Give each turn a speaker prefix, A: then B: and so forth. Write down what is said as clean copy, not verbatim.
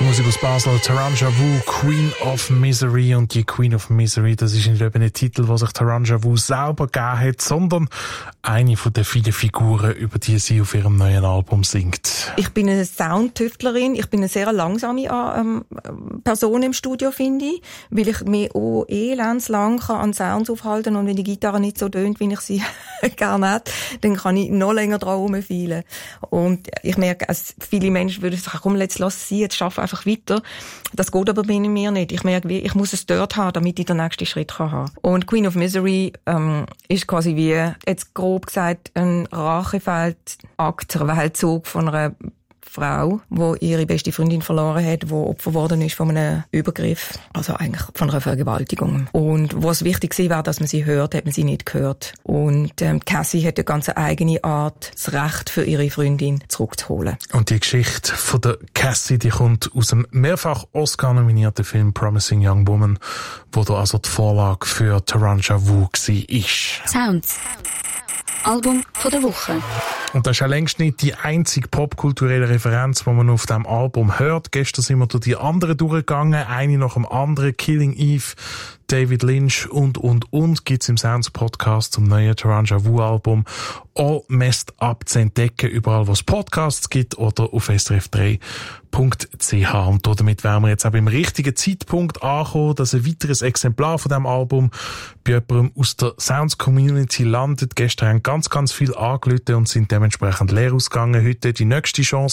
A: Elektronische Musik aus Basel, Taranja Wu, Queen of Misery. Und die Queen of Misery, das ist nicht eben ein Titel, den sich Taranja Wu selber gegeben hat, sondern eine von den vielen Figuren, über die sie auf ihrem neuen Album singt.
B: Ich bin eine Soundtüftlerin. Ich bin eine sehr langsame Person im Studio, finde ich, weil ich mich auch lang an Sounds aufhalten kann. Und wenn die Gitarre nicht so tönt, wie ich sie gerne hätte, dann kann ich noch länger dran rumfeilen. Und ich merke, viele Menschen würden sagen, komm, lass sie, jetzt schaff einfach weiter. Das geht aber bei mir nicht. Ich merke, ich muss es dort haben, damit ich den nächsten Schritt haben kann. Und Queen of Misery ist quasi wie, jetzt grob gesagt, ein Rachefeldakt, ein Weltzug von einer Frau, die ihre beste Freundin verloren hat, die Opfer geworden ist von einem Übergriff, also eigentlich von einer Vergewaltigung. Und was wichtig war, dass man sie hört, hat man sie nicht gehört. Und Cassie hat eine ganz eigene Art, das Recht für ihre Freundin zurückzuholen.
A: Und die Geschichte von der Cassie, die kommt aus dem mehrfach Oscar-nominierten Film Promising Young Woman, wo da also die Vorlage für Taranja Wu war.
C: Sounds. Album von der Woche.
A: Und das ist ja längst nicht die einzige popkulturelle Referenz, die man auf diesem Album hört. Gestern sind wir durch die anderen durchgegangen, eine nach dem anderen. Killing Eve, David Lynch und gibt's im Sounds Podcast zum neuen Taranja Wu Album All Messed Up zu entdecken, überall wo es Podcasts gibt oder auf srf3.ch. Und damit wären wir jetzt auch beim richtigen Zeitpunkt angekommen, dass ein weiteres Exemplar von diesem Album bei jemandem aus der Sounds Community landet. Gestern haben ganz viel angerufen und sind dementsprechend leer ausgegangen. Heute die nächste Chance